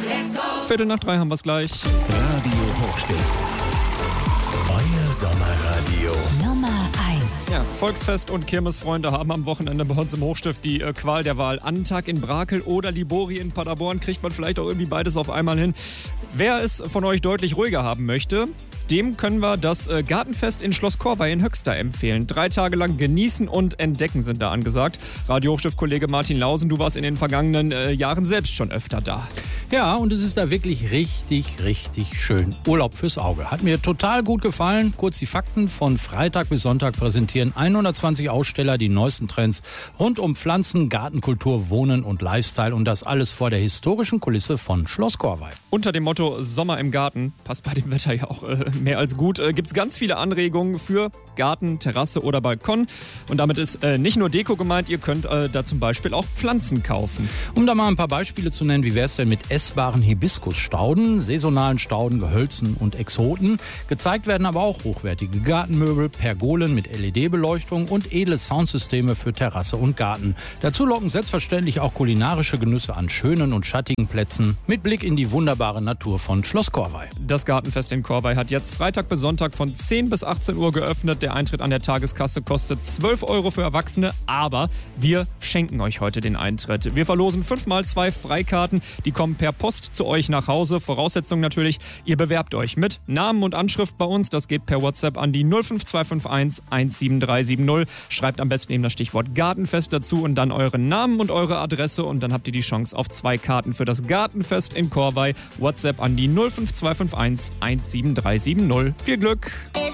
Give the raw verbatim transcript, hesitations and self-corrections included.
Viertel nach drei haben wir es gleich. Radio Hochstift. Euer Sommerradio. Nummer eins. Ja, Volksfest und Kirmesfreunde haben am Wochenende bei uns im Hochstift die äh, Qual der Wahl. Antag in Brakel oder Libori in Paderborn. Kriegt man vielleicht auch irgendwie beides auf einmal hin. Wer es von euch deutlich ruhiger haben möchte, dem können wir das äh, Gartenfest in Schloss Korvey in Höxter empfehlen. Drei Tage lang genießen und entdecken sind da angesagt. Radio Hochstift-Kollege Martin Lausen, du warst in den vergangenen äh, Jahren selbst schon öfter da. Ja, und es ist da wirklich richtig, richtig schön. Urlaub fürs Auge. Hat mir total gut gefallen. Kurz die Fakten. Von Freitag bis Sonntag präsentieren hundertzwanzig Aussteller die neuesten Trends rund um Pflanzen, Gartenkultur, Wohnen und Lifestyle. Und das alles vor der historischen Kulisse von Schloss Korvey. Unter dem Motto Sommer im Garten, passt bei dem Wetter ja auch äh, mehr als gut, äh, gibt es ganz viele Anregungen für Garten, Terrasse oder Balkon. Und damit ist äh, nicht nur Deko gemeint, ihr könnt äh, da zum Beispiel auch Pflanzen kaufen. Um da mal ein paar Beispiele zu nennen, wie wäre es denn mit essbaren Hibiskusstauden, saisonalen Stauden, Gehölzen und Exoten? Gezeigt werden aber auch hochwertige Gartenmöbel, Pergolen mit L E D-Beleuchtung und edle Soundsysteme für Terrasse und Garten. Dazu locken selbstverständlich auch kulinarische Genüsse an schönen und schattigen Plätzen mit Blick in die wunderbare Natur von Schloss Korvey. Das Gartenfest in Korvey hat jetzt Freitag bis Sonntag von zehn bis achtzehn Uhr geöffnet. Der Eintritt an der Tageskasse kostet zwölf Euro für Erwachsene, aber wir schenken euch heute den Eintritt. Wir verlosen fünfmal zwei Freikarten, die kommen per Post zu euch nach Hause. Voraussetzung natürlich, ihr bewerbt euch mit Namen und Anschrift bei uns. Das geht per WhatsApp an die null fünf zwei fünf eins eins sieben drei sieben null. Schreibt am besten eben das Stichwort Gartenfest dazu und dann euren Namen und eure Adresse und dann habt ihr die Chance auf zwei Karten für das Gartenfest in Korvey. WhatsApp an die null fünf zwei fünf eins eins sieben drei sieben null. Viel Glück! Es